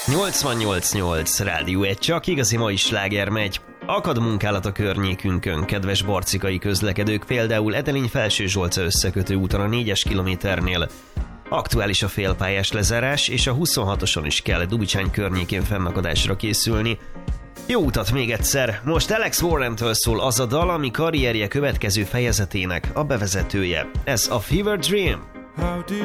88.8 Rádió 1, csak igazi mai sláger megy. Akad munkálat a környékünkön, kedves barcikai közlekedők, például Edelény-Felsőzsolca összekötő úton a 4-es kilométernél. Aktuális a félpályás lezárás, és a 26-oson is kell Dubicsány környékén fennakadásra készülni. Jó utat még egyszer! Most Alex Warrentől szól az a dal, ami karrierje következő fejezetének a bevezetője. Ez a Fever Dream.